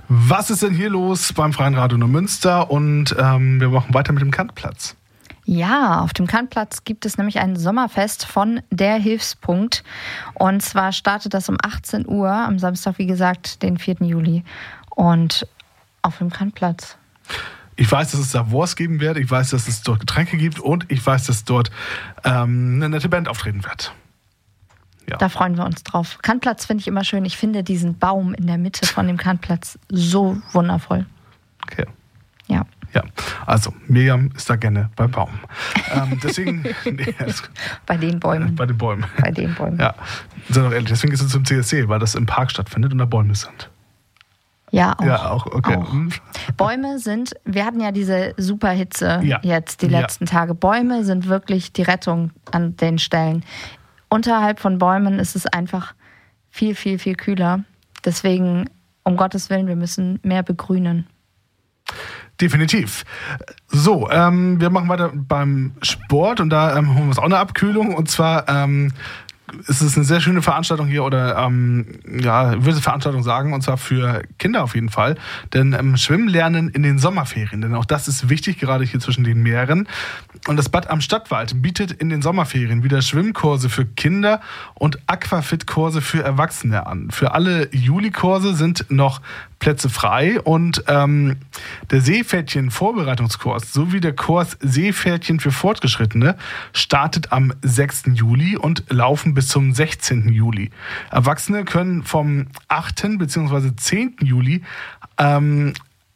Was ist denn hier los beim Freien Radio Neumünster? Und wir machen weiter mit dem Kantplatz. Ja, auf dem Kantplatz gibt es nämlich ein Sommerfest von Der Hilfspunkt. Und zwar startet das um 18 Uhr am Samstag, wie gesagt, den 4. Juli. Und auf dem Kantplatz. Ich weiß, dass es da Wurst geben wird. Ich weiß, dass es dort Getränke gibt. Und ich weiß, dass dort eine nette Band auftreten wird. Ja. Da freuen wir uns drauf. Kantplatz finde ich immer schön. Ich finde diesen Baum in der Mitte von dem Kantplatz so wundervoll. Okay. Ja. Ja, also Miriam ist da gerne beim Baum. Deswegen. Bei den Bäumen. Bei den Bäumen. Bei den Bäumen. Ja, sei doch ehrlich, deswegen ist es zum CSC, weil das im Park stattfindet und da Bäume sind. Ja, auch. Ja, auch, okay. Auch. Bäume sind, wir hatten ja diese Superhitze jetzt die letzten Tage. Bäume sind wirklich die Rettung an den Stellen. Unterhalb von Bäumen ist es einfach viel, viel, viel kühler. Deswegen, um Gottes Willen, wir müssen mehr begrünen. Definitiv. So, wir machen weiter beim Sport und da holen wir uns auch eine Abkühlung. Und zwar ist es eine sehr schöne Veranstaltung hier oder ich würde Veranstaltung sagen, und zwar für Kinder auf jeden Fall. Denn Schwimmen lernen in den Sommerferien, denn auch das ist wichtig, gerade hier zwischen den Meeren. Und das Bad am Stadtwald bietet in den Sommerferien wieder Schwimmkurse für Kinder und Aquafit-Kurse für Erwachsene an. Für alle Juli-Kurse sind noch Plätze frei und der Seepferdchen-Vorbereitungskurs sowie der Kurs Seepferdchen für Fortgeschrittene startet am 6. Juli und laufen bis zum 16. Juli. Erwachsene können vom 8. bzw. 10. Juli vom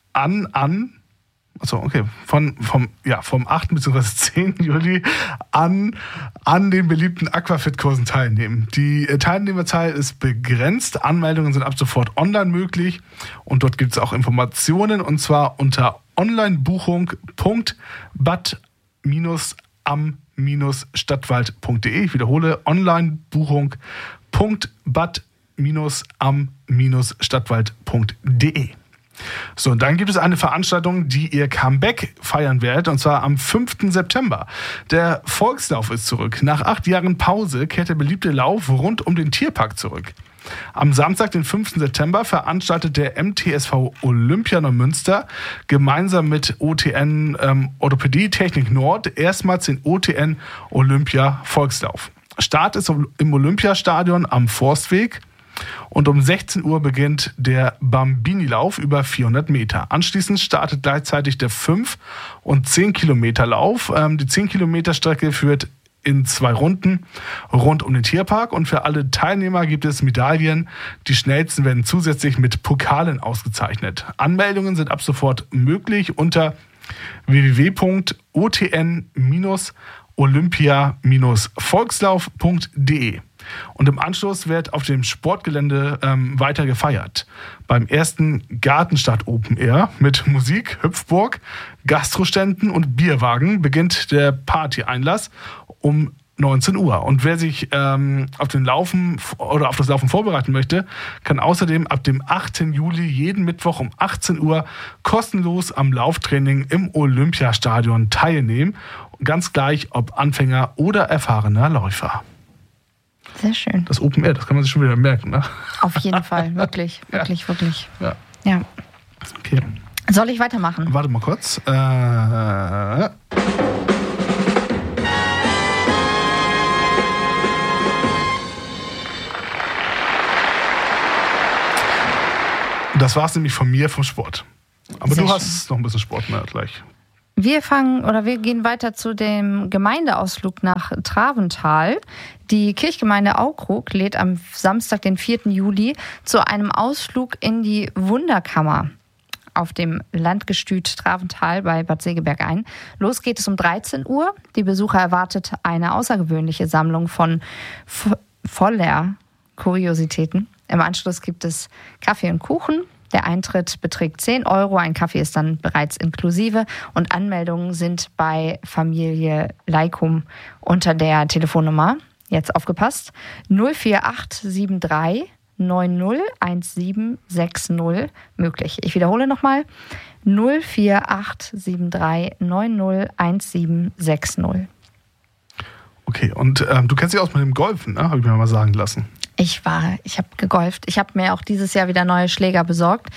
8. bzw. 10. Juli an den beliebten Aquafit-Kursen teilnehmen. Die Teilnehmerzahl ist begrenzt. Anmeldungen sind ab sofort online möglich. Und dort gibt es auch Informationen, und zwar unter onlinebuchung.bad-am-stadtwald.de. Ich wiederhole, onlinebuchung.bad-am-stadtwald.de. So, und dann gibt es eine Veranstaltung, die ihr Comeback feiern werdet, und zwar am 5. September. Der Volkslauf ist zurück. Nach 8 Jahren Pause kehrt der beliebte Lauf rund um den Tierpark zurück. Am Samstag, den 5. September, veranstaltet der MTSV Olympia Neumünster gemeinsam mit OTN Orthopädie Technik Nord erstmals den OTN Olympia Volkslauf. Start ist im Olympiastadion am Forstweg. Und um 16 Uhr beginnt der Bambini-Lauf über 400 Meter. Anschließend startet gleichzeitig der 5- und 10-Kilometer-Lauf. Die 10-Kilometer-Strecke führt in 2 Runden rund um den Tierpark. Und für alle Teilnehmer gibt es Medaillen. Die schnellsten werden zusätzlich mit Pokalen ausgezeichnet. Anmeldungen sind ab sofort möglich unter www.otn-olympia-volkslauf.de. Und im Anschluss wird auf dem Sportgelände weiter gefeiert. Beim ersten Gartenstadt Open Air mit Musik, Hüpfburg, Gastroständen und Bierwagen beginnt der Party-Einlass um 19 Uhr. Und wer sich auf das Laufen vorbereiten möchte, kann außerdem ab dem 8. Juli jeden Mittwoch um 18 Uhr kostenlos am Lauftraining im Olympiastadion teilnehmen. Ganz gleich, ob Anfänger oder erfahrener Läufer. Sehr schön. Das Open Air, das kann man sich schon wieder merken, ne? Auf jeden Fall, wirklich. Ja. Okay. Soll ich weitermachen? Warte mal kurz. Das war's nämlich von mir vom Sport. Aber Sehr du schön. hast noch ein bisschen Sport, ne, gleich. Wir gehen weiter zu dem Gemeindeausflug nach Traventhal. Die Kirchgemeinde Aukrug lädt am Samstag, den 4. Juli, zu einem Ausflug in die Wunderkammer auf dem Landgestüt Traventhal bei Bad Segeberg ein. Los geht es um 13 Uhr. Die Besucher erwartet eine außergewöhnliche Sammlung von voller Kuriositäten. Im Anschluss gibt es Kaffee und Kuchen. Der Eintritt beträgt 10 €, ein Kaffee ist dann bereits inklusive und Anmeldungen sind bei Familie Leikum unter der Telefonnummer, jetzt aufgepasst, 04873 901760 möglich. Ich wiederhole nochmal, 04873 901760. Okay, und du kennst dich aus mit dem Golfen, ne? Habe ich mir mal sagen lassen. Ich habe gegolft. Ich habe mir auch dieses Jahr wieder neue Schläger besorgt.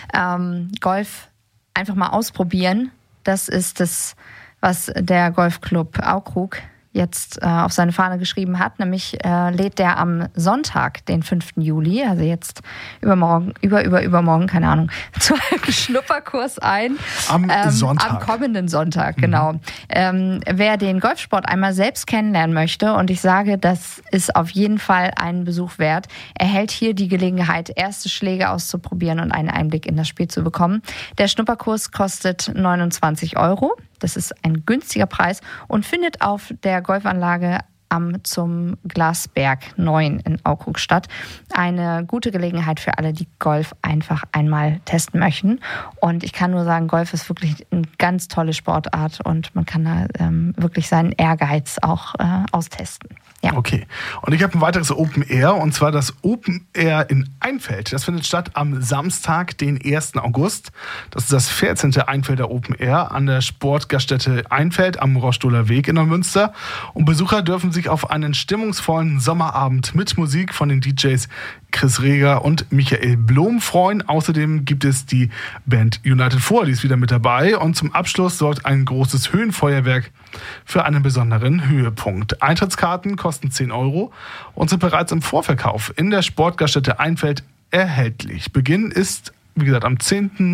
Golf einfach mal ausprobieren. Das ist das, was der Golfclub Aukrug jetzt auf seine Fahne geschrieben hat. Nämlich lädt der am Sonntag, den 5. Juli, also jetzt übermorgen, keine Ahnung, zu einem Schnupperkurs ein. Am Sonntag. Am kommenden Sonntag, genau. Wer den Golfsport einmal selbst kennenlernen möchte, und ich sage, das ist auf jeden Fall einen Besuch wert, erhält hier die Gelegenheit, erste Schläge auszuprobieren und einen Einblick in das Spiel zu bekommen. Der Schnupperkurs kostet 29 €. Das ist ein günstiger Preis und findet auf der Golfanlage zum Glasberg 9 in Aukrug statt. Eine gute Gelegenheit für alle, die Golf einfach einmal testen möchten. Und ich kann nur sagen, Golf ist wirklich eine ganz tolle Sportart und man kann da wirklich seinen Ehrgeiz auch austesten. Ja. Okay. Und ich habe ein weiteres Open Air, und zwar das Open Air in Einfeld. Das findet statt am Samstag, den 1. August. Das ist das 14. Einfelder Open Air an der Sportgaststätte Einfeld am Rostohler Weg in Neumünster. Und Besucher dürfen sich auf einen stimmungsvollen Sommerabend mit Musik von den DJs Chris Reger und Michael Blom freuen. Außerdem gibt es die Band United 4, die ist wieder mit dabei. Und zum Abschluss sorgt ein großes Höhenfeuerwerk für einen besonderen Höhepunkt. Eintrittskarten kosten 10 € und sind bereits im Vorverkauf in der Sportgaststätte Einfeld erhältlich. Beginn ist, wie gesagt, am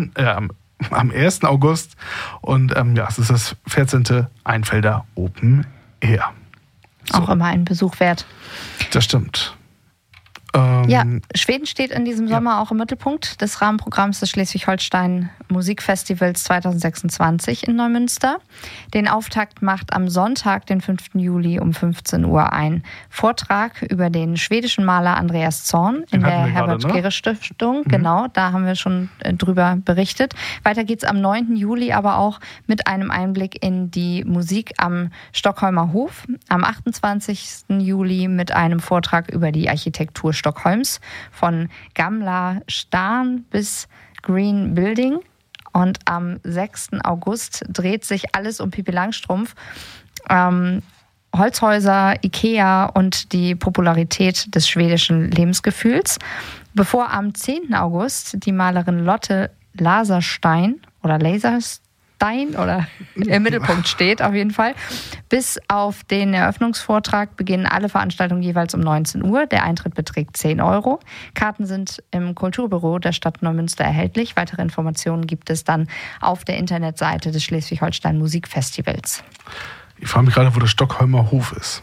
1. August und es ist das 14. Einfelder Open Air. So. Auch immer ein Besuch wert. Das stimmt. Ja, Schweden steht in diesem Sommer auch im Mittelpunkt des Rahmenprogramms des Schleswig-Holstein Musikfestivals 2026 in Neumünster. Den Auftakt macht am Sonntag, den 5. Juli um 15 Uhr ein Vortrag über den schwedischen Maler Andreas Zorn in der Herbert-Gehre-Stiftung. Genau, da haben wir schon drüber berichtet. Weiter geht's am 9. Juli aber auch mit einem Einblick in die Musik am Stockholmer Hof. Am 28. Juli mit einem Vortrag über die Architektur Stockholms von Gamla Stan bis Green Building. Und am 6. August dreht sich alles um Pippi Langstrumpf. Holzhäuser, Ikea und die Popularität des schwedischen Lebensgefühls. Bevor am 10. August die Malerin Lotte Laserstein im Mittelpunkt steht, auf jeden Fall. Bis auf den Eröffnungsvortrag beginnen alle Veranstaltungen jeweils um 19 Uhr. Der Eintritt beträgt 10 €. Karten sind im Kulturbüro der Stadt Neumünster erhältlich. Weitere Informationen gibt es dann auf der Internetseite des Schleswig-Holstein Musikfestivals. Ich frage mich gerade, wo der Stockholmer Hof ist.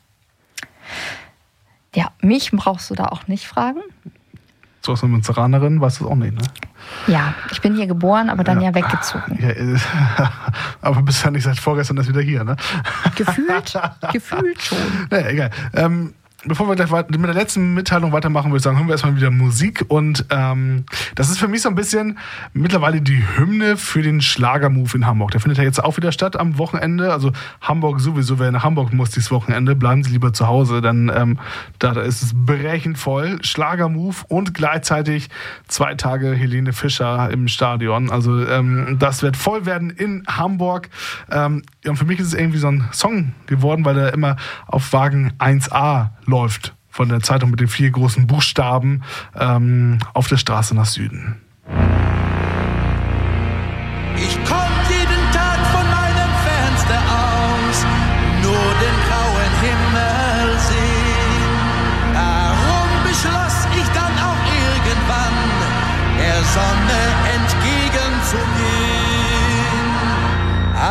Ja, mich brauchst du da auch nicht fragen. So als eine Münsteranerin weißt du es auch nicht, ne? Ja, ich bin hier geboren, aber dann ja weggezogen. Ja, aber bist ja nicht seit vorgestern das wieder hier, ne? Gefühlt schon. Naja, egal. Bevor wir gleich mit der letzten Mitteilung weitermachen, würde ich sagen, hören wir erstmal wieder Musik. Und das ist für mich so ein bisschen mittlerweile die Hymne für den Schlagermove in Hamburg. Der findet ja jetzt auch wieder statt am Wochenende. Also Hamburg sowieso, wer nach Hamburg muss dieses Wochenende, bleiben Sie lieber zu Hause. Dann da ist es brechend voll. Schlagermove und gleichzeitig 2 Tage Helene Fischer im Stadion. Also das wird voll werden in Hamburg. Und für mich ist es irgendwie so ein Song geworden, weil er immer auf Wagen 1a läuft von der Zeitung mit den 4 großen Buchstaben auf der Straße nach Süden.